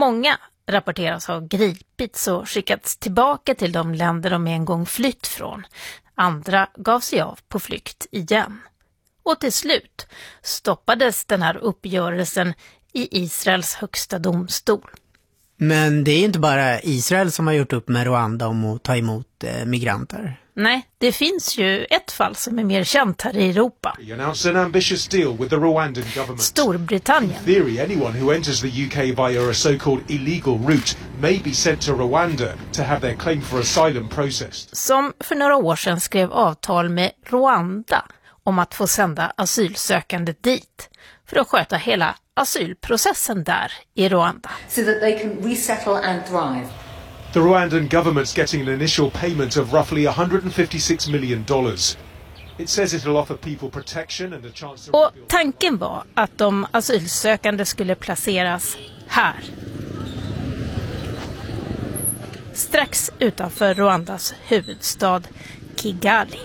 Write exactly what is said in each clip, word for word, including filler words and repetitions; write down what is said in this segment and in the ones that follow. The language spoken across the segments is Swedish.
Många rapporteras ha gripits och skickats tillbaka till de länder de en gång flytt från. Andra gav sig av på flykt igen. Och till slut stoppades den här uppgörelsen i Israels högsta domstol. Men det är inte bara Israel som har gjort upp med Rwanda om att ta emot eh, migranter. Nej, det finns ju ett fall som är mer känt här i Europa. Storbritannien. In theory, anyone who enters the U K via a so-called illegal route may be sent to Rwanda to have their claim for asylum processed. Som för några år sedan skrev avtal med Rwanda om att få sända asylsökande dit för att sköta hela asylprocessen där i Rwanda. So that they can resettle and thrive. The Rwandan government's getting an initial payment of roughly one hundred fifty-six million dollars. It says it will offer people protection and a chance to... Och tanken var att de asylsökande skulle placeras här. Strax utanför Rwandas huvudstad Kigali.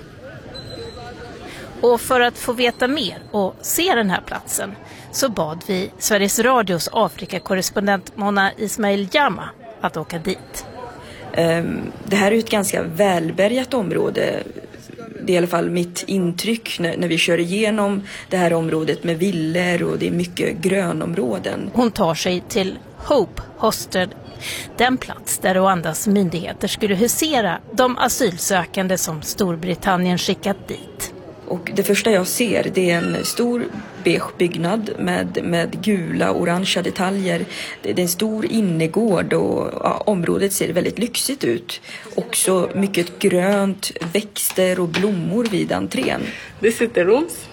Och för att få veta mer och se den här platsen så bad vi Sveriges Radios Afrikakorrespondent Mona Ismail Jama att åka dit. Det här är ett ganska välbärgat område. Det är i alla fall mitt intryck när, när vi kör igenom det här området med villor och det är mycket grönområden. Hon tar sig till Hope Hostel, den plats där Rwandas myndigheter skulle husera de asylsökande som Storbritannien skickat dit. Och det första jag ser det är en stor beige byggnad med, med gula, orangea detaljer. Det är en stor innergård och ja, området ser väldigt lyxigt ut. Också mycket grönt, växter och blommor vid entrén. This is the rooms.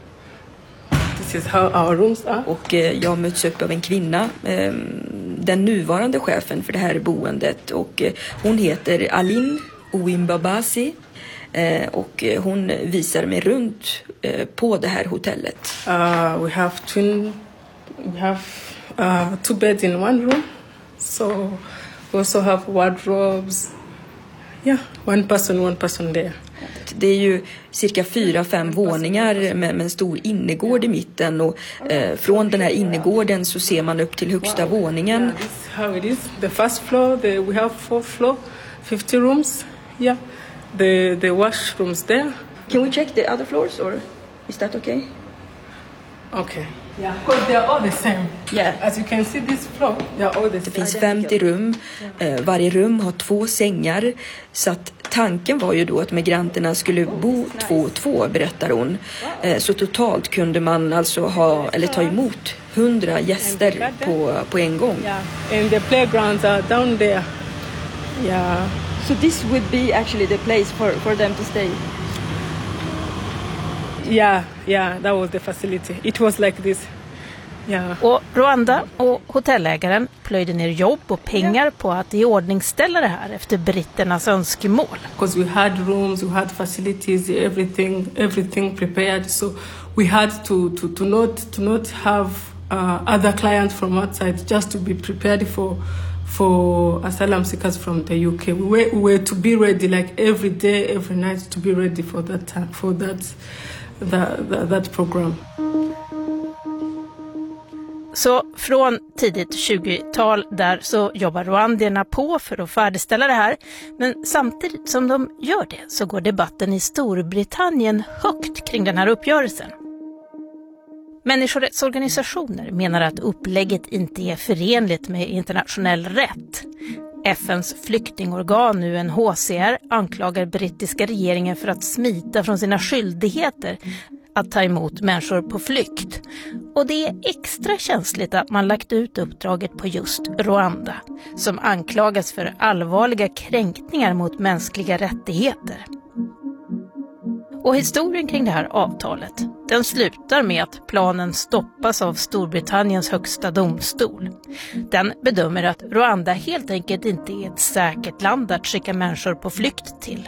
This is how our rooms are. Och eh, jag möts upp av en kvinna, eh, den nuvarande chefen för det här boendet. Och eh, hon heter Aline Ouimbabasi. Eh, och hon visar mig runt eh, på det här hotellet. Uh, we have twin, we have uh, two beds in one room. So we also have wardrobes. Yeah, one person, one person there. Det är ju cirka fyra, fem våningar med, med en stor innergård i mitten. Och eh, från den här innergården så ser man upp till högsta wow. våningen. Yeah, this is how it is. The first floor, the, we have four floor, fifty rooms. Yeah. The the washrooms there. Can we check the other floors or is that okay? Okay. Yeah, because they are all the same. Yeah. As you can see this floor, they are all the same. Det finns femtio rum. Eh, varje rum har två sängar. Så att tanken var ju då att migranterna skulle bo två och två, berättar hon. Eh, så totalt kunde man alltså ha eller ta emot hundra gäster på på en gång. Yeah. And the playgrounds are down there. Yeah. So this would be actually the place for, for them to stay? Yeah, yeah, that was the facility. It was like this. Yeah. Och Rwanda och hotellägaren plöjde ner jobb och pengar på att iordningställa det här efter britternas önskemål. Because we had rooms, we had facilities, everything, everything prepared. So we had to, to, to, not, to not have uh, other clients from outside, just to be prepared for for asylum seekers from the U K. We were, we were to be ready like every day, every night to be ready for that time, for that, that, that, that program. Så från tidigt tjugotal där så jobbar rwandierna på för att färdigställa det här. Men samtidigt som de gör det så går debatten i Storbritannien högt kring den här uppgörelsen. Människorättsorganisationer menar att upplägget inte är förenligt med internationell rätt. F N:s flyktingorgan U N H C R anklagar brittiska regeringen för att smita från sina skyldigheter att ta emot människor på flykt. Och det är extra känsligt att man lagt ut uppdraget på just Rwanda, som anklagas för allvarliga kränkningar mot mänskliga rättigheter. Och historien kring det här avtalet, den slutar med att planen stoppas av Storbritanniens högsta domstol. Den bedömer att Rwanda helt enkelt inte är ett säkert land att skicka människor på flykt till.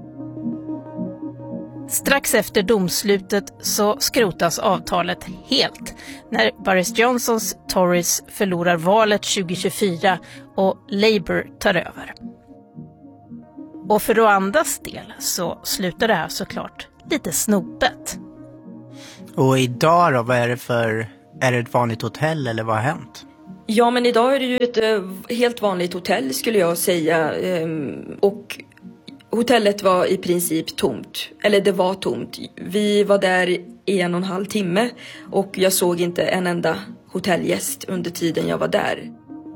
Strax efter domslutet så skrotas avtalet helt när Boris Johnsons Tories förlorar valet tjugohundratjugofyra och Labour tar över. Och för Rwandas del så slutar det här såklart lite snopet. Och idag då, vad är det för, är det ett vanligt hotell eller vad har hänt? Ja, men idag är det ju ett uh, helt vanligt hotell skulle jag säga. Um, och hotellet var i princip tomt. Eller det var tomt. Vi var där i en och en halv timme. Och jag såg inte en enda hotellgäst under tiden jag var där.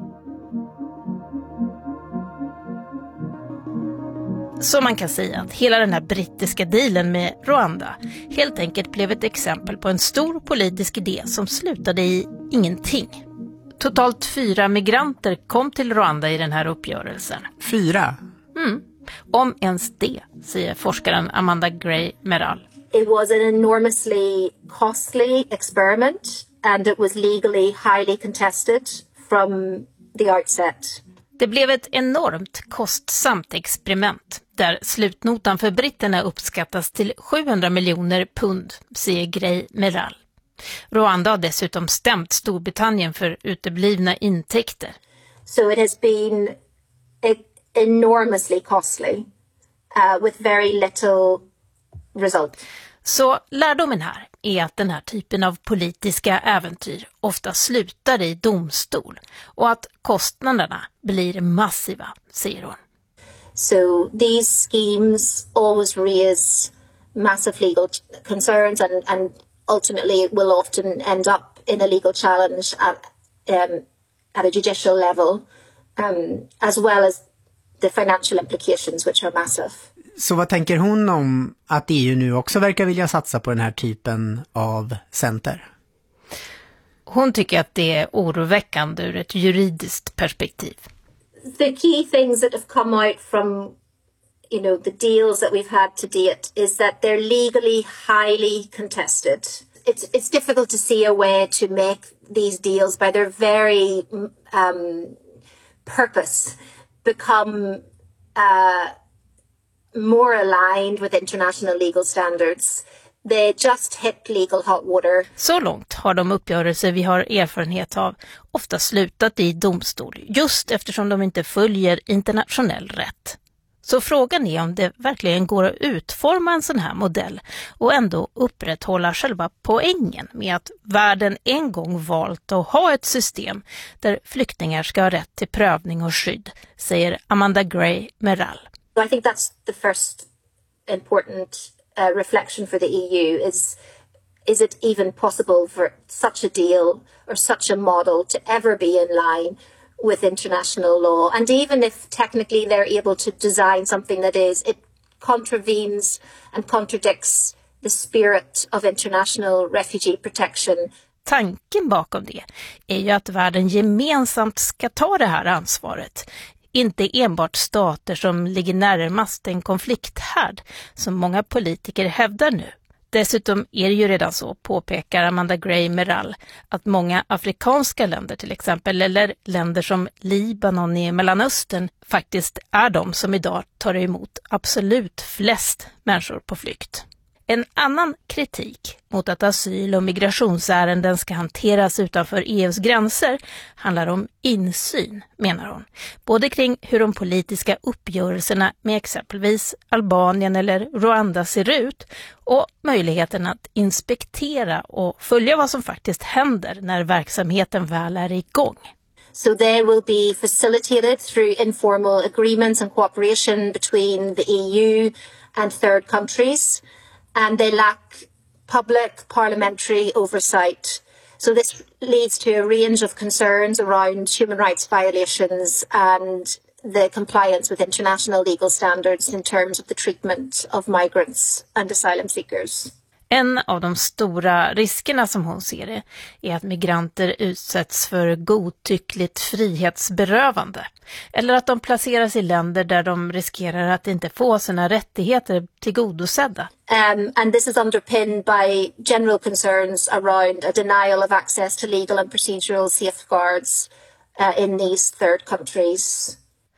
Så man kan säga att hela den här brittiska dealen med Rwanda helt enkelt blev ett exempel på en stor politisk idé som slutade i ingenting. Totalt fyra migranter kom till Rwanda i den här uppgörelsen. Fyra? Mm. Om ens det, säger forskaren Amanda Gray Meral. It was an enormously costly experiment and it was legally highly contested from the outset. Det blev ett enormt kostsamt experiment där slutnotan för britterna uppskattas till sjuhundra miljoner pund, säger Gray Meral. Rwanda har dessutom stämt Storbritannien för uteblivna intäkter. So it has been enormously costly uh, with very little result. Så lärdomen här är att den här typen av politiska äventyr ofta slutar i domstol och att kostnaderna blir massiva, säger hon. So these schemes always raise massive legal concerns and, and ultimately will often end up in a legal challenge at, um, at a judicial level, um, as well as the financial implications which are massive. Så vad tänker hon om att E U nu också verkar vilja satsa på den här typen av center? Hon tycker att det är oroväckande ur ett juridiskt perspektiv. The key things that have come out from, you know, the deals that we've had to date is that they're legally highly contested. It's it's difficult to see a way to make these deals by their very um, purpose become uh, more aligned with international legal standards. They just hit legal hot water. Så långt har de uppgörelser vi har erfarenhet av ofta slutat i domstol, just eftersom de inte följer internationell rätt. Så frågan är om det verkligen går att utforma en sån här modell och ändå upprätthålla själva poängen med att världen en gång valt att ha ett system där flyktingar ska ha rätt till prövning och skydd, säger Amanda Gray Meral. I think that's the first important uh, reflection for the E U is is it even possible for such a deal or such a model to ever be in line with international law? And even if technically they're able to design something that is, it contravenes and contradicts the spirit of international refugee protection. Tanken bakom det är ju att världen gemensamt ska ta det här ansvaret. Inte enbart stater som ligger närmast en konflikthärd som många politiker hävdar nu. Dessutom är det ju redan så, påpekar Amanda Gray Meral, att många afrikanska länder till exempel, eller länder som Libanon i Mellanöstern, faktiskt är de som idag tar emot absolut flest människor på flykt. En annan kritik mot att asyl- och migrationsärenden ska hanteras utanför E U:s gränser handlar om insyn, menar hon. Både kring hur de politiska uppgörelserna med exempelvis Albanien eller Rwanda ser ut och möjligheten att inspektera och följa vad som faktiskt händer när verksamheten väl är igång. So they will be facilitated through informal agreements and cooperation between the E U and third countries. And they lack public parliamentary oversight. So this leads to a range of concerns around human rights violations and the compliance with international legal standards in terms of the treatment of migrants and asylum seekers. En av de stora riskerna som hon ser det är att migranter utsätts för godtyckligt frihetsberövande eller att de placeras i länder där de riskerar att inte få sina rättigheter tillgodosedda. Um, and this is underpinned by general concerns around a denial of access to legal and procedural safeguards uh, in these third countries.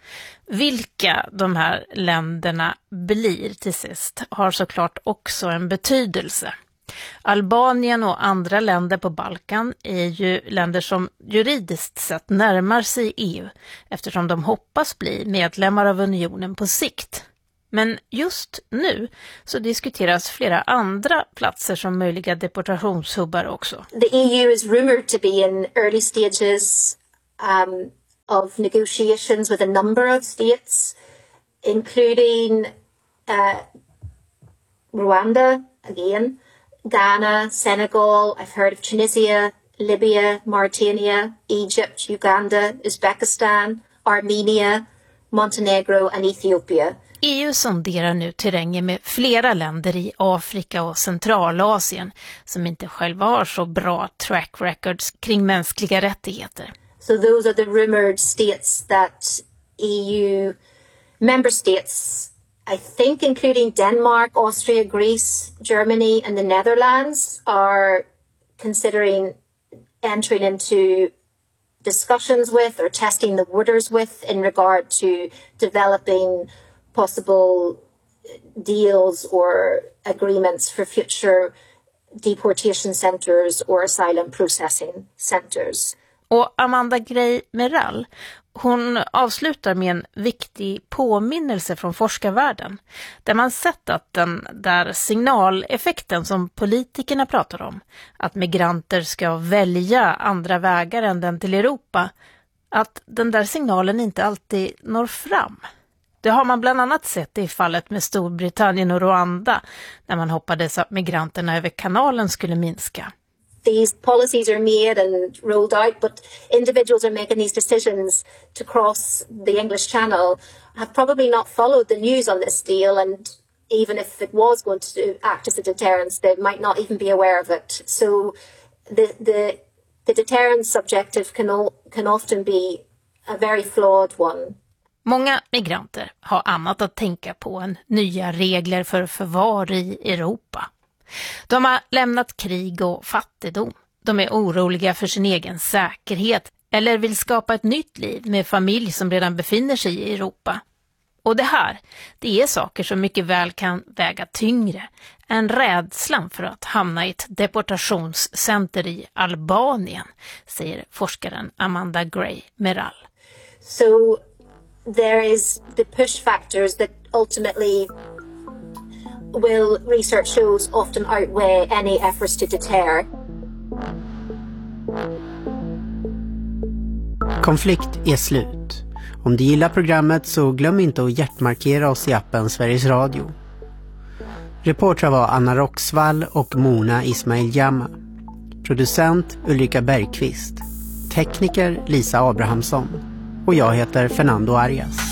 Vilka de här länderna blir till sist har såklart också en betydelse. Albanien och andra länder på Balkan är ju länder som juridiskt sett närmar sig E U eftersom de hoppas bli medlemmar av unionen på sikt. Men just nu så diskuteras flera andra platser som möjliga deportationshubbar också. The E U is rumored to be in early stages um, of negotiations with a number of states, including uh, Rwanda, again, Ghana, Senegal, I've heard of Tunisia, Libya, Mauritania, Egypt, Uganda, Uzbekistan, Armenia, Montenegro and Ethiopia. E U sonderar nu terrängen med flera länder i Afrika och Centralasien som inte själva har så bra track records kring mänskliga rättigheter. So those are the rumored states that E U member states, I think including Denmark, Austria, Greece, Germany and the Netherlands, are considering entering into discussions with or testing the waters with in regard to developing possible deals or agreements for future deportation centers or asylum processing centers. Och Amanda Gray Meral, hon avslutar med en viktig påminnelse från forskarvärlden, där man sett att den där signaleffekten som politikerna pratar om, att migranter ska välja andra vägar än den till Europa, att den där signalen inte alltid når fram. Det har man bland annat sett i fallet med Storbritannien och Rwanda, när man hoppades att migranterna över kanalen skulle minska. These policies are made and rolled out, but individuals are making these decisions to cross the English Channel have probably not followed the news on this deal, and even if it was going to act as a deterrence, they might not even be aware of it. So the the the deterrence objective can o- can often be a very flawed one. Många migranter har annat att tänka på än nya regler för förvar i Europa. De har lämnat krig och fattigdom. De är oroliga för sin egen säkerhet eller vill skapa ett nytt liv med familj som redan befinner sig i Europa. Och det här, det är saker som mycket väl kan väga tyngre än rädslan för att hamna i ett deportationscenter i Albanien, säger forskaren Amanda Gray Meral. So there is the push factors that ultimately will, research shows, often outweigh any efforts to deter. Konflikt är slut. Om du gillar programmet så glöm inte att hjärtmarkera oss i appen Sveriges Radio. Reportrar var Anna Roxvall och Mona Ismail Jamma. Producent Ulrika Bergqvist. Tekniker Lisa Abrahamsson. Och jag heter Fernando Arias.